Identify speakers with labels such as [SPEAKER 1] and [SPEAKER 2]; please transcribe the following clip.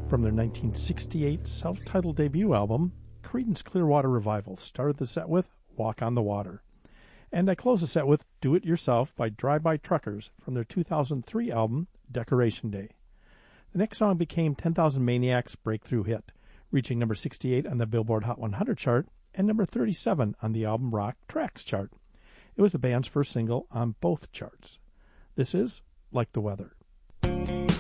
[SPEAKER 1] From their 1968 self-titled debut album, Creedence Clearwater Revival started the set with Walk on the Water. And I close the set with Do It Yourself by Drive-By Truckers from their 2003 album, Decoration Day. The next song became 10,000 Maniacs' breakthrough hit, reaching number 68 on the Billboard Hot 100 chart and number 37 on the album Rock Tracks chart. It was the band's first single on both charts. This is Like the Weather.